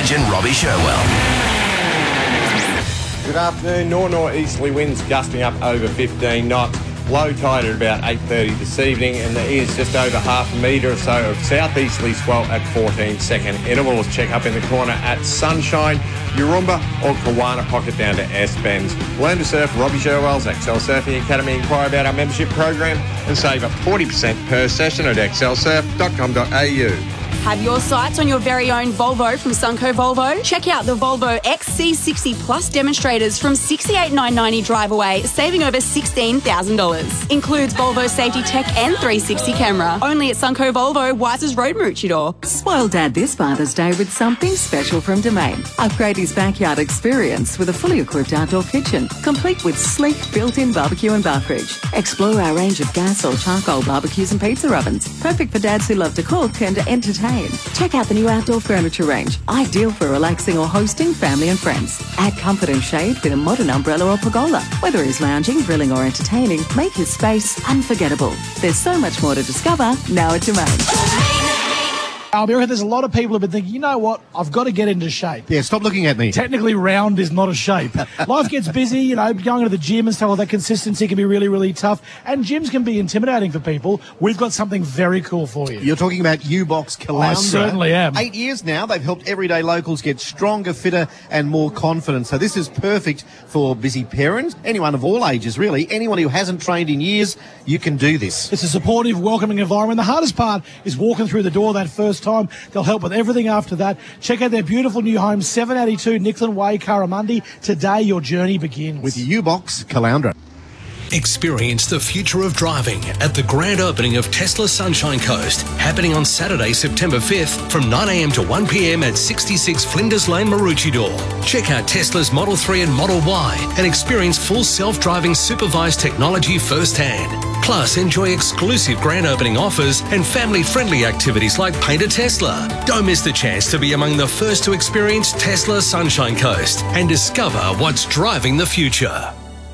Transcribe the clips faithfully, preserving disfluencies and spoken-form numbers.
Burge and Robbie Sherwell. Good afternoon. Nor-northeasterly winds gusting up over fifteen knots. Low tide at about eight thirty this evening, and there is just over half a metre or so of southeasterly swell at fourteen second intervals. Check up in the corner at Sunshine, Urumba or Kawana Pocket down to S Bends. Learn to surf. Robbie Sherwell's Excel Surfing Academy. Inquire about our membership program and save up forty percent per session at excel surf dot com dot a u. Have your sights on your very own Volvo from Sunco Volvo? Check out the Volvo X C sixty Plus demonstrators from sixty-eight thousand nine hundred ninety drive away, saving over sixteen thousand dollars. Includes Volvo safety tech and three sixty camera. Only at Sunco Volvo, Wises Road, Maroochydore. Spoil Dad this Father's Day with something special from Domain. Upgrade his backyard experience with a fully equipped outdoor kitchen, complete with sleek built-in barbecue and bar fridge. Explore our range of gas or charcoal barbecues and pizza ovens, perfect for dads who love to cook and to entertain. Check out the new outdoor furniture range, ideal for relaxing or hosting family and friends. Add comfort and shade with a modern umbrella or pergola. Whether he's lounging, grilling or entertaining, make his space unforgettable. There's so much more to discover now at Domain. I'll be honest, there's a lot of people who've been thinking, you know what, I've got to get into shape. Yeah, stop looking at me. Technically, round is not a shape. Life gets busy, you know, going to the gym and stuff like that. Consistency can be really, really tough. And gyms can be intimidating for people. We've got something very cool for you. You're talking about U-Box Caloundra. I certainly am. Eight years now, they've helped everyday locals get stronger, fitter and more confident. So this is perfect for busy parents, anyone of all ages, really. Anyone who hasn't trained in years, you can do this. It's a supportive, welcoming environment. The hardest part is walking through the door that first time. They'll help with everything after that. Check out their beautiful new home, seven eighty-two Nickland Way, Curramundi. Today, your journey begins. With U-Box Caloundra. Experience the future of driving at the grand opening of Tesla Sunshine Coast, happening on Saturday, September fifth from nine a m to one p m at sixty-six Flinders Lane, Maroochydore. Check out Tesla's Model three and Model Y and experience full self-driving supervised technology firsthand. Plus, enjoy exclusive grand opening offers and family-friendly activities like Paint a Tesla. Don't miss the chance to be among the first to experience Tesla Sunshine Coast and discover what's driving the future.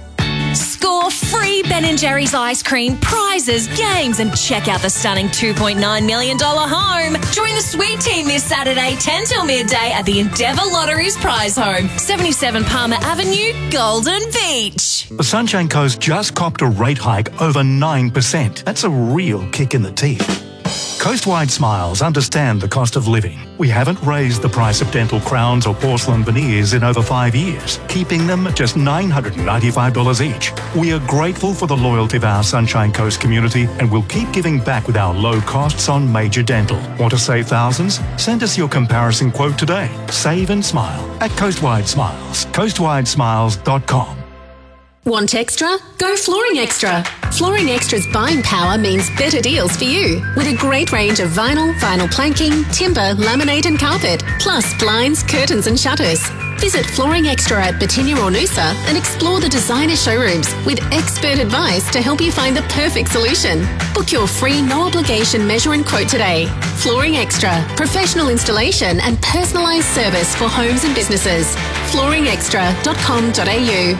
Score free Ben and Jerry's ice cream, prizes, games, and check out the stunning two point nine million dollars home. Join the sweet team this Saturday, ten till midday at the Endeavour Lotteries prize home, seventy-seven Palmer Avenue, Golden Beach. The Sunshine Coast just copped a rate hike over nine percent. That's a real kick in the teeth. Coastwide Smiles understand the cost of living. We haven't raised the price of dental crowns or porcelain veneers in over five years, keeping them at just nine hundred ninety-five dollars each. We are grateful for the loyalty of our Sunshine Coast community and will keep giving back with our low costs on major dental. Want to save thousands? Send us your comparison quote today. Save and smile at Coastwide Smiles. coastwide smiles dot com. Want extra? Go Flooring Extra. Flooring Extra's buying power means better deals for you. With a great range of vinyl, vinyl planking, timber, laminate and carpet, plus blinds, curtains and shutters. Visit Flooring Extra at Batinia or Noosa and explore the designer showrooms with expert advice to help you find the perfect solution. Book your free no-obligation measure and quote today. Flooring Extra. Professional installation and personalised service for homes and businesses. flooring extra dot com dot a u.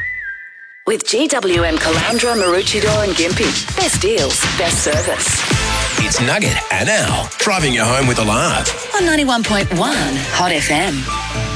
With G W M Caloundra, Maroochydore and Gympie. Best deals, best service. It's Nugget and Al, driving you home with a laugh. On ninety-one point one Hot F M.